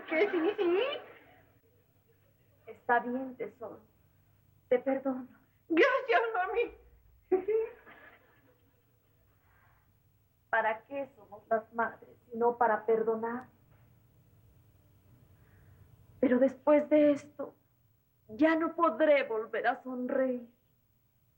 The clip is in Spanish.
Que sí, sí. Está bien, tesoro. Te perdono. Gracias, mami. ¿Para qué somos las madres, sino para perdonar? Pero después de esto, ya no podré volver a sonreír.